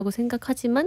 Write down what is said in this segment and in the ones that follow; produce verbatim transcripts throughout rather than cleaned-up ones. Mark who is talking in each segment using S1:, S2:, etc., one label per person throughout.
S1: 생각하지만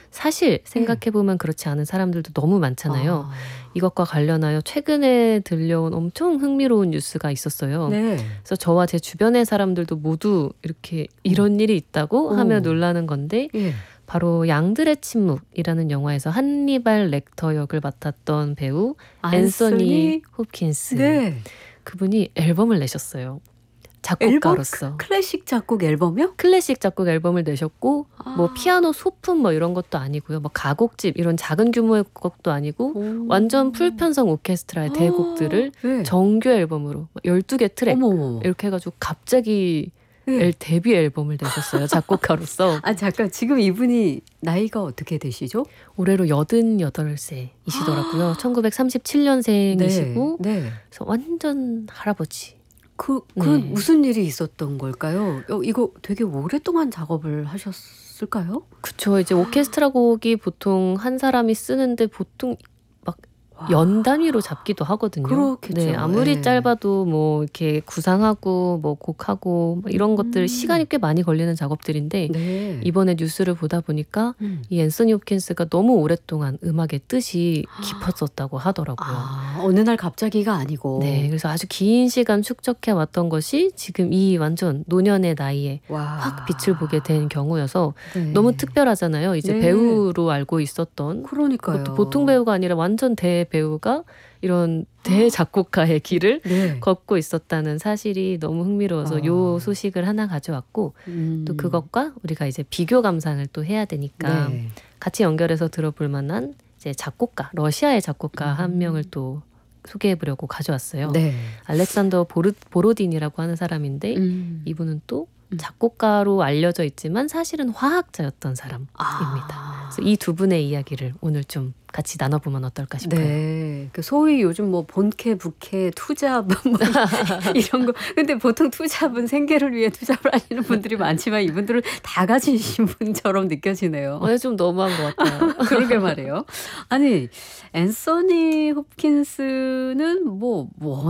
S1: 사실
S2: 예.
S1: 생각해 보면 그렇지 않은 사람들도 너무 많잖아요.
S2: 아.
S1: 이것과 관련하여 최근에 들려온 엄청 흥미로운 뉴스가 있었어요.
S2: 네.
S1: 그래서 저와 제 주변의 사람들도 모두 이렇게
S2: 어.
S1: "이런 일이 있다고?" 하며
S2: 어.
S1: 놀라는 건데
S2: 예.
S1: 바로 양들의 침묵이라는 영화에서 한니발 렉터 역을 맡았던 배우 앤서니
S2: 앤서니
S1: 홉킨스.
S2: 네.
S1: 그분이 앨범을 내셨어요,
S2: 앨범? 크
S1: 작곡가로서.
S2: 클래식 작곡 앨범이요?
S1: 클래식 작곡 앨범을 내셨고 뭐
S2: 아.
S1: 피아노 소품 뭐 이런 것도 아니고요. 뭐 가곡집 이런 작은 규모의 곡도 아니고
S2: 오.
S1: 완전 풀편성 오케스트라의 대곡들을
S2: 예.
S1: 정규 앨범으로 열두 개 트랙
S2: 어머.
S1: 이렇게 해 가지고 갑자기
S2: 예.
S1: 앨 데뷔 앨범을 내셨어요, 작곡가로서.
S2: 아 잠깐 지금 이분이 나이가 어떻게 되시죠?
S1: 올해로 여든여덟 세이시더라고요. 천구백삼십칠 년생이시고
S2: 네. 네.
S1: 그래서 완전 할아버지.
S2: 그 그
S1: 네.
S2: 무슨 일이 있었던 걸까요? 어 이거 되게 오랫동안 작업을 하셨을까요?
S1: 그쵸. 이제 오케스트라 곡이 보통 한 사람이 쓰는데 보통 막
S2: 와.
S1: 연 단위로 잡기도 하거든요.
S2: 그렇겠죠.
S1: 네. 아무리
S2: 예.
S1: 짧아도 뭐 이렇게 구상하고 뭐 곡하고 뭐 이런 것들
S2: 음.
S1: 시간이 꽤 많이 걸리는 작업들인데
S2: 네.
S1: 이번에 뉴스를 보다 보니까
S2: 음.
S1: 이 앤서니 홉킨스가 너무 오랫동안 음악의 뜻이 깊었었다고 하더라고요.
S2: 아 어느 날 갑자기가 아니고.
S1: 네. 그래서 아주 긴 시간 축적해 왔던 것이 지금 이 완전 노년의 나이에
S2: 와.
S1: 확 빛을 보게 된 경우여서
S2: 네.
S1: 너무 특별하잖아요. 이제
S2: 네.
S1: 배우로 알고 있었던
S2: 그러니까요.
S1: 그것도 보통 배우가 아니라 완전 대배우가 이런 대작곡가의 길을
S2: 네.
S1: 걷고 있었다는 사실이 너무 흥미로워서 요
S2: 아.
S1: 소식을 하나 가져왔고
S2: 음.
S1: 또 그것과 우리가 이제 비교 감상을 또 해야 되니까
S2: 네.
S1: 같이 연결해서 들어볼 만한 이제 작곡가, 러시아의 작곡가 한
S2: 음.
S1: 명을 또 소개해 보려고 가져왔어요.
S2: 네.
S1: 알렉산더 보르 보로딘이라고 하는 사람인데
S2: 음.
S1: 이분은 또
S2: 음.
S1: 작곡가로 알려져 있지만 사실은 화학자였던 사람입니다.
S2: 아.
S1: 그래서 이 두 분의 이야기를 오늘 좀 같이 나눠보면 어떨까 싶어요.
S2: 네. 그 소위 요즘 뭐 본캐, 부캐, 투잡 뭐 이런 거. 근데 보통 투잡은 생계를 위해 투잡을 하시는 분들이 많지만 이분들은 다 가지신 분처럼 느껴지네요.
S1: 어 좀 너무한 것 같아요.
S2: 그러게 말이에요. 아니 앤서니 홉킨스는 뭐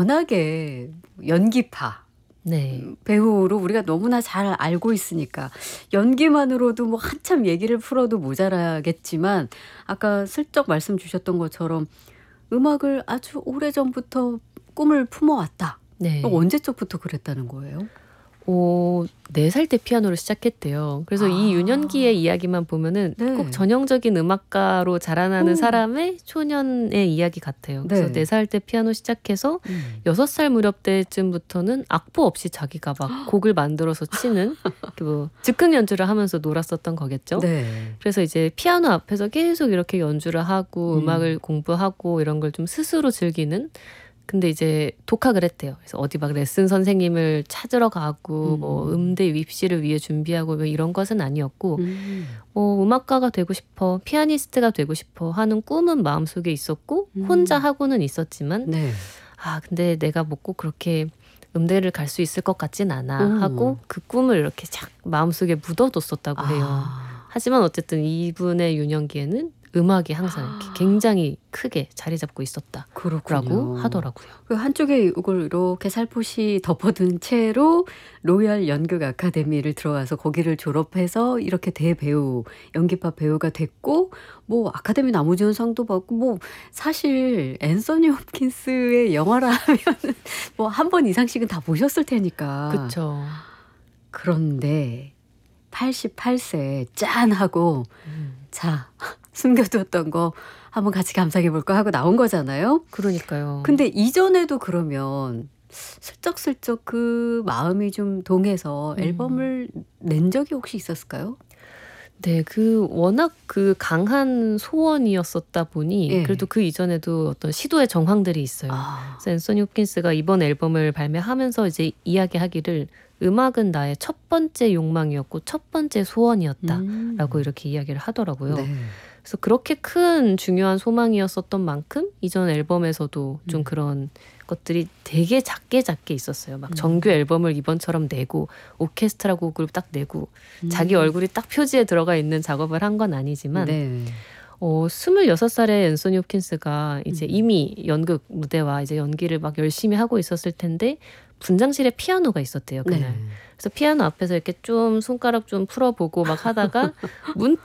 S2: 워낙에 연기파
S1: 네.
S2: 배우로 우리가 너무나 잘 알고 있으니까 연기만으로도 뭐 한참 얘기를 풀어도 모자라겠지만 아까 슬쩍 말씀 주셨던 것처럼 음악을 아주 오래전부터 꿈을 품어왔다.
S1: 네.
S2: 어 언제적부터 그랬다는 거예요?
S1: 어 네 살 때 피아노를 시작했대요. 그래서 이
S2: 아.
S1: 유년기의 이야기만 보면은
S2: 네.
S1: 꼭 전형적인 음악가로 자라나는
S2: 오.
S1: 사람의 초년의 이야기 같아요. 그래서
S2: 네.
S1: 네 살 때 피아노 시작해서
S2: 음.
S1: 여섯 살 무렵 때쯤부터는 악보 없이 자기가 막 곡을 만들어서 치는 그 뭐 즉흥 연주를 하면서 놀았었던 거겠죠.
S2: 네.
S1: 그래서 이제 피아노 앞에서 계속 이렇게 연주를 하고
S2: 음.
S1: 음악을 공부하고 이런 걸 좀 스스로 즐기는 근데 이제 독학을 했대요. 그래서 어디 막 레슨 선생님을 찾으러 가고
S2: 음.
S1: 뭐 음대 입시를 위해 준비하고 뭐 이런 것은 아니었고
S2: 음.
S1: 어 '음악가가 되고 싶어. 피아니스트가 되고 싶어.' 하는 꿈은 마음속에 있었고 혼자
S2: 음.
S1: 하고는 있었지만
S2: 네.
S1: '아 근데 내가 뭐 꼭 그렇게 음대를 갈 수 있을 것 같진 않아.'
S2: 음.
S1: 하고 그 꿈을 이렇게 착 마음속에 묻어뒀었다고 해요.
S2: 아.
S1: 하지만 어쨌든 이분의 유년기에는 음악이 항상 이렇게 굉장히 크게 자리 잡고 있었다라고
S2: 그렇군요.
S1: 하더라고요.
S2: 그 한쪽에 이걸 이렇게 살포시 덮어둔 채로 로열 연극 아카데미를 들어가서 거기를 졸업해서 이렇게 대배우, 연기파 배우가 됐고 뭐 아카데미 나무주연상도 받고 뭐 사실 앤서니 홉킨스의 영화라 하면은 뭐 한 번 이상씩은 다 보셨을 테니까.
S1: 그쵸.
S2: 그런데 팔십팔 세 짠 하고
S1: 음.
S2: 자 숨겨두었던 거 한번 같이 감상해 볼까 하고 나온 거잖아요.
S1: 그러니까요.
S2: 근데 이전에도 그러면 슬쩍슬쩍 그 마음이 좀 동해서
S1: 음.
S2: 앨범을 낸 적이 혹시 있었을까요?
S1: 네. 그 워낙 그 강한 소원이었었다 보니
S2: 예.
S1: 그래도 그 이전에도 어떤 시도의 정황들이 있어요.
S2: 아.
S1: 그래서 앤서니 홉킨스가 이번 앨범을 발매하면서 이제 이야기하기를 "음악은 나의 첫 번째 욕망이었고 첫 번째 소원이었다."라고
S2: 음.
S1: 이렇게 이야기를 하더라고요.
S2: 네.
S1: 그래서 그렇게 큰 중요한 소망이었었던 만큼 이전 앨범에서도 좀
S2: 음.
S1: 그런 것들이 되게 작게 작게 있었어요. 막
S2: 음.
S1: 정규 앨범을 이번처럼 내고 오케스트라 곡을 딱 내고 자기
S2: 음.
S1: 얼굴이 딱 표지에 들어가 있는 작업을 한 건 아니지만
S2: 네.
S1: 어 스물여섯 살의 앤서니 홉킨스가 이제
S2: 음.
S1: 이미 연극 무대와 이제 연기를 막 열심히 하고 있었을 텐데 분장실에 피아노가 있었대요, 그날.
S2: 네.
S1: 그래서 피아노 앞에서 이렇게 좀 손가락 좀 풀어보고 막 하다가 문득